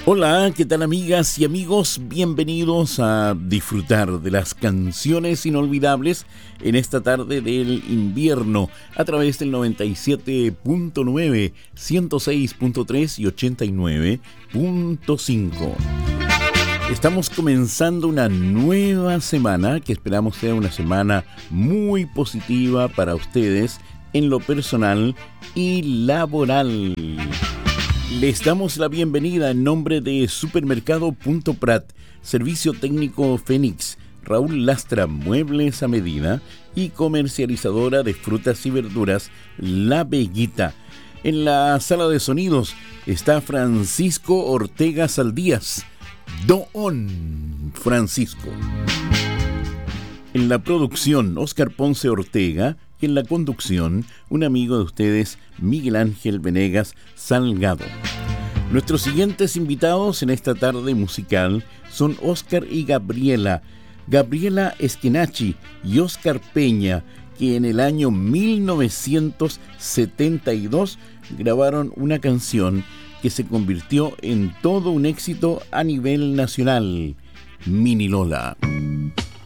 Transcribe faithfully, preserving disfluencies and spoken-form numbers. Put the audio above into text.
Hola, ¿qué tal amigas y amigos? Bienvenidos a disfrutar de las canciones inolvidables en esta tarde del invierno a través del noventa y siete punto nueve, ciento seis punto tres y ochenta y nueve punto cinco. Estamos comenzando una nueva semana que esperamos sea una semana muy positiva para ustedes en lo personal y laboral. Les damos la bienvenida en nombre de Supermercado Punto Prat, Servicio Técnico Fénix, Raúl Lastra, Muebles a Medida y comercializadora de frutas y verduras La Veguita. En la sala de sonidos está Francisco Ortega Saldías, Don Francisco. En la producción, Oscar Ponce Ortega. Y en la conducción, un amigo de ustedes, Miguel Ángel Venegas Salgado. Nuestros siguientes invitados en esta tarde musical son Oscar y Gabriela. Gabriela Esquenachi y Oscar Peña, que en el año mil novecientos setenta y dos grabaron una canción que se convirtió en todo un éxito a nivel nacional, Mini Lola.